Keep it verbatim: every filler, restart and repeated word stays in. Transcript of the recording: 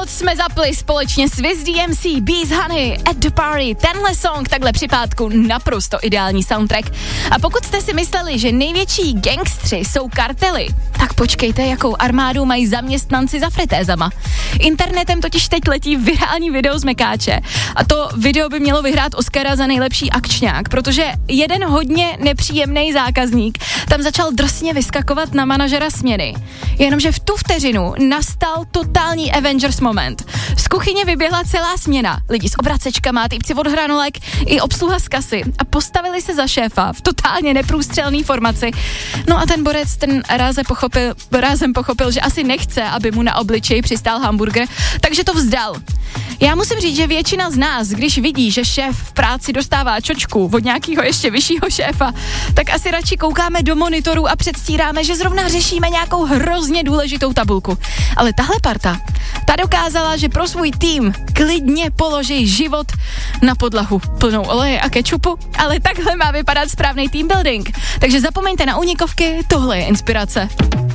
moc jsme zapli společně s Wiz D M C, Bees Honey, At the Party. Tenhle song takhle při pátku naprosto ideální soundtrack. A pokud jste si mysleli, že největší gangstři jsou kartely, tak počkejte, jakou armádu mají zaměstnanci za fritézama. Internetem totiž teď letí virální video z Mekáče a to video by mělo vyhrát Oscara za nejlepší akčňák, protože jeden hodně nepříjemný zákazník tam začal drsně vyskakovat na manažera směny. Jenomže v tu vteřinu nastal totální Avengers moment. Z kuchyně vyběhla celá směna, lidi s obracečkama, týpci od hranolek i obsluha z kasy a postavili se za šéfa v totálně neprůstřelný formaci. No a ten borec ten ráze pochopil, rázem pochopil, že asi nechce, aby mu na obličeji přistál hamburger, takže to vzdal. Já musím říct, že většina z nás, když vidí, že šéf v práci dostává čočku od nějakého ještě vyššího šéfa, tak asi radši koukáme do monitoru a předstíráme, že zrovna řešíme nějakou hrozně důležitou tabulku. Ale tahle parta, ta dokázala, že pro svůj tým klidně položí život na podlahu plnou oleje a kečupu, ale takhle má vypadat správný team building. Takže zapomeňte na únikovky, tohle je inspirace.